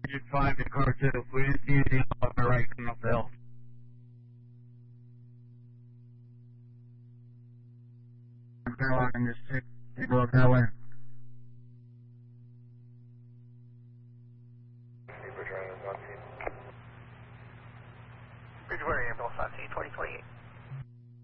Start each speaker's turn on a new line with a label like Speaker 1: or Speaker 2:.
Speaker 1: Dude 5 to car 2. We didn't see anything on the right coming up the hill. Carolina, just take a look that way.
Speaker 2: Bridgewater Ambulance on C 2028.